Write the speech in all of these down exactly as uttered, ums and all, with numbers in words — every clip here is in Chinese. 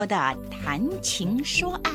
的谈情说爱。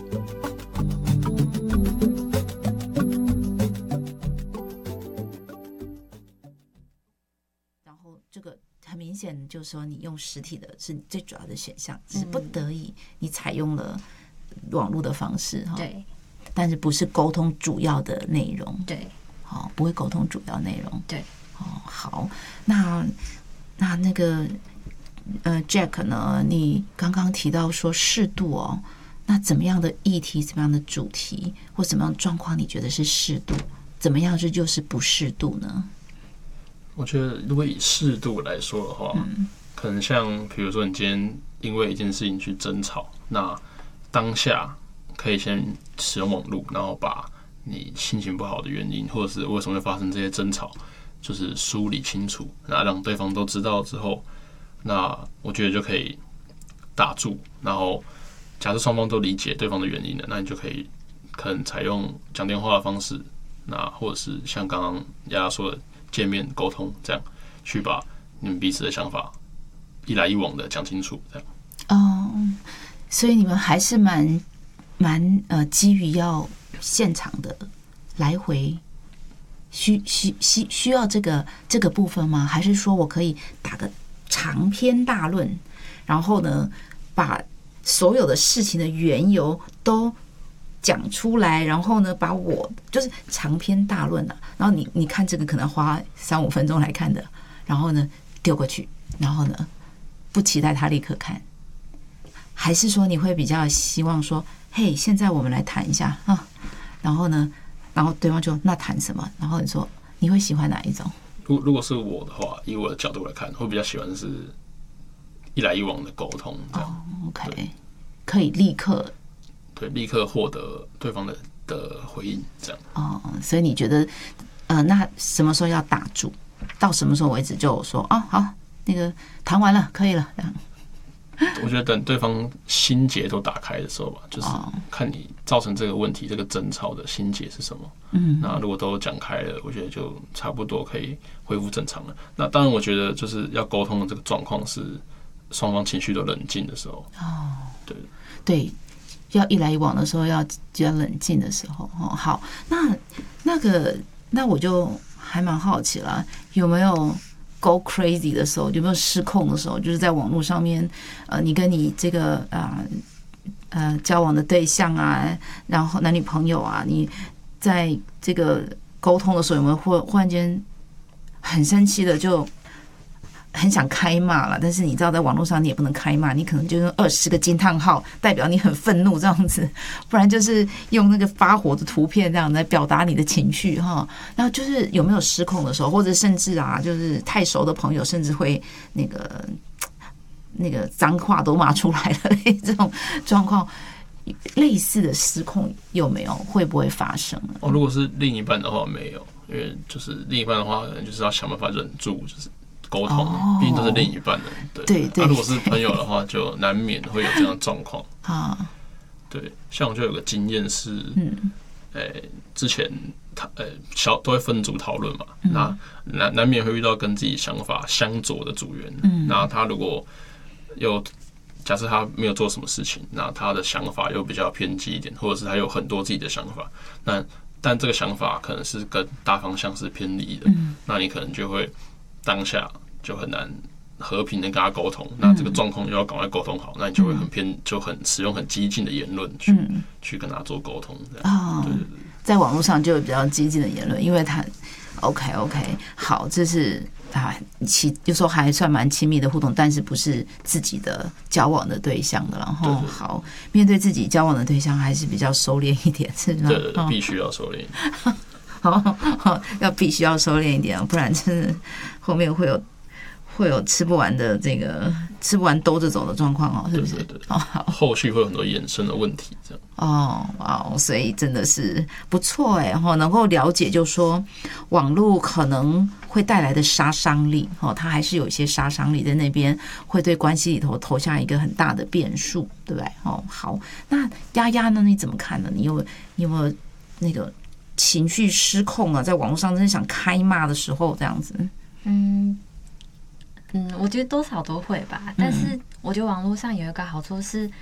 然后这个很明显就是说你用实体的是最主要的选项，只是不得已你采用了网络的方式， 对， 但是不是沟通主要的内容， 对， 好，不会沟通主要内容， 对， 哦，好，那那那个呃 Jack 呢？你刚刚提到说适度哦，那怎么样的议题、怎么样的主题或怎么样的状况，你觉得是适度？怎么样是就是不适度呢？ 我觉得如果以适度来说的话，嗯、可能像比如说你今天因为一件事情去争吵，那当下可以先使用网络，然后把你心情不好的原因，或者是为什么会发生这些争吵，就是梳理清楚，那让对方都知道之后，那我觉得就可以打住。然后假设双方都理解对方的原因了，那你就可以可能采用讲电话的方式，那或者是像刚刚丫丫说的见面沟通，这样去把你们彼此的想法一来一往的讲清楚，这样。 哦，所以你们还是蛮蛮呃，基于要现场的来回。需需需需要这个这个部分吗？还是说我可以打个长篇大论，然后呢，把所有的事情的缘由都讲出来，然后呢，把我就是长篇大论啊，然后你你看这个可能花三五分钟来看的，然后呢丢过去，然后呢不期待他立刻看，还是说你会比较希望说，嘿，现在我们来谈一下啊，然后呢？然后对方就那谈什么？然后你说你会喜欢哪一种？ 如如果是我的话，以我的角度来看，会比较喜欢是一来一往的沟通。哦 ，OK， 可以立刻对立刻获得对方的的回应，这样。 哦，所以你觉得呃，那什么时候要打住？到什么时候为止就说哦，好，那个谈完了，可以了，这样。 我觉得等对方心结都打开的时候吧，就是看你造成这个问题、这个争吵的心结是什么。嗯，那如果都讲开了，我觉得就差不多可以恢复正常了。那当然，我觉得就是要沟通的这个状况是双方情绪都冷静的时候。哦，对对，要一来一往的时候，要比较冷静的时候。哦，好，那那个那我就还蛮好奇了，有没有？Go crazy 的时候，有没有失控的时候？就是在网络上面，呃，你跟你这个啊 呃, 呃交往的对象啊，然后男女朋友啊，你在这个沟通的时候，有没有忽忽然间很生气的就很想开骂了？但是你知道，在网络上你也不能开骂，你可能就用二十个惊叹号代表你很愤怒这样子，不然就是用那个发火的图片这样来表达你的情绪哈。然后就是有没有失控的时候，或者甚至啊，就是太熟的朋友，甚至会那个那个脏话都骂出来了这种状况，类似的失控有没有？会不会发生？ 哦，如果是另一半的话，没有，因为就是另一半的话，就是要想办法忍住，就是沟通，毕竟都是另一半的人。对对对。 那、啊、如果是朋友的话，就难免会有这样的状况啊。对，像我就有个经验是，嗯，诶，之前他呃小都会分组讨论嘛，嗯、那难难免会遇到跟自己想法相左的组员，嗯，那他如果有假设他没有做什么事情，那他的想法又比较偏激一点，或者是他有很多自己的想法，那但这个想法可能是跟大方向是偏离的，嗯，那你可能就会当下就很难和平的跟他沟通，那这个状况又要赶快沟通好，那你就会很偏，就很使用很激进的言论去、嗯、去跟他做沟通，这样。哦，对对对， 在网络上就有比较激进的言论，因为他 OK OK 好，这是啊，其有时候还算蛮亲密的互动，但是不是自己的交往的对象的，然后对对对，好，面对自己交往的对象还是比较收敛一点，是吗？ 对对对，哦、必须要收敛一点。 好好，要必须要收敛一点，不然真的后面会有会有吃不完的这个吃不完兜着走的状况哦，是不是？ 对对对，哦，后续会有很多衍生的问题，这样。 哦，哇，所以真的是不错哎，哈，能够了解，就是说网络可能会带来的杀伤力，哦，它还是有一些杀伤力在那边，会对关系里头投下一个很大的变数，对不对？哦，好，那丫丫呢？你怎么看呢？你有你有没有那个情绪失控啊？在网络上真的想开骂的时候，这样子？ 嗯。嗯，我觉得多少都会吧，但是我觉得网络上有一个好处是，